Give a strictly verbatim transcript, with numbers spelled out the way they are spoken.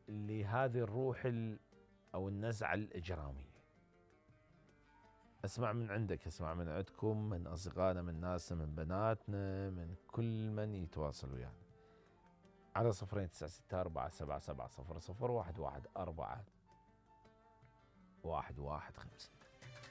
لهذه الروح ال أو النزعة الإجرامية. أسمع من عندك، أسمع من عندكم، من أصدقائنا، من ناسنا، من بناتنا، من كل من يتواصل ويانا يعني. على صفرين تسعة ستة أربعة سبعة سبعة صفر صفر واحد واحد أربعة واحد واحد خمسة.